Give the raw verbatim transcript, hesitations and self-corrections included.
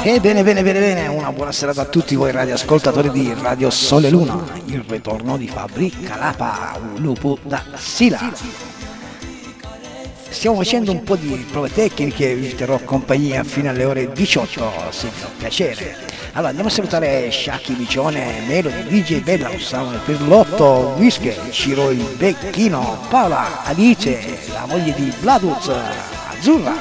E bene, bene, bene, bene, una buona serata a tutti voi radioascoltatori di Radio Sole Luna, il ritorno di Fabri Calapa, un lupo da Sila. Stiamo facendo un po' di prove tecniche, vi terrò compagnia fino alle ore diciotto, se vi fa piacere. Allora andiamo a salutare Sciacchi Vicione, Melody, D J Bella, Samuel Pirlotto, Whisky, Ciro il Becchino, Paola, Alice, la moglie di Vladuz, Azzurra,